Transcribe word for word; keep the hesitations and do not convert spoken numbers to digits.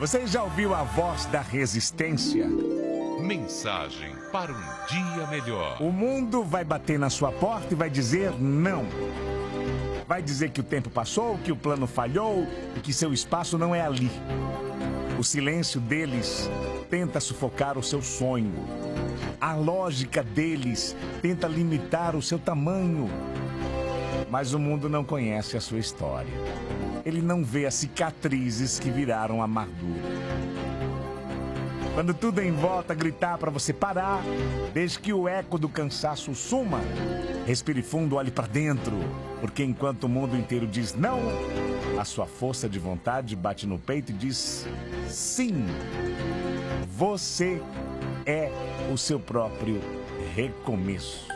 Você já ouviu a voz da resistência? Mensagem para um dia melhor. O mundo vai bater na sua porta e vai dizer não. Vai dizer que o tempo passou, que o plano falhou e que seu espaço não é ali. O silêncio deles tenta sufocar o seu sonho. A lógica deles tenta limitar o seu tamanho. Mas o mundo não conhece a sua história. Ele não vê as cicatrizes que viraram amargura. Quando tudo em volta gritar para você parar, desde que o eco do cansaço suma, respire fundo, olhe para dentro, porque enquanto o mundo inteiro diz não, a sua força de vontade bate no peito e diz sim. Você é o seu próprio recomeço.